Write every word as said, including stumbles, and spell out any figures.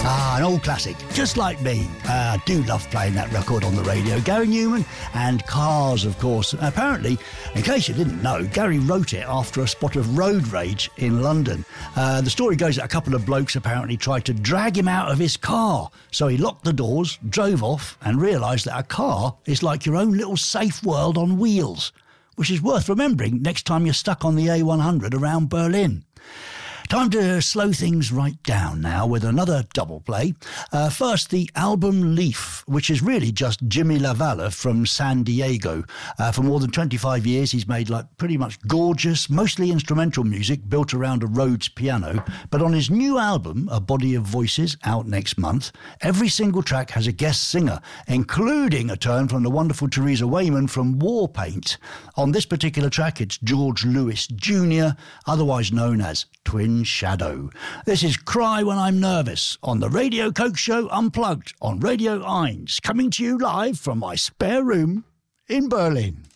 Ah, an old classic, just like me. Uh, I do love playing that record on the radio. Gary Newman and Cars, of course. Apparently, in case you didn't know, Gary wrote it after a spot of road rage in London. Uh, the story goes that a couple of blokes apparently tried to drag him out of his car. So he locked the doors, drove off, and realised that a car is like your own little safe world on wheels, which is worth remembering next time you're stuck on the A one hundred around Berlin. Time to slow things right down now with another double play. Uh, first, the album Leaf, which is really just Jimmy LaValle from San Diego. Uh, for more than twenty-five years, he's made like pretty much gorgeous, mostly instrumental music built around a Rhodes piano. But on his new album, A Body of Voices, out next month, every single track has a guest singer, including a turn from the wonderful Teresa Wayman from Warpaint. On this particular track, it's George Lewis Junior, otherwise known as Twin Shadow. This is Cry When I'm Nervous on the Radio Coke Show Unplugged on Radio Eins, coming to you live from my spare room in Berlin.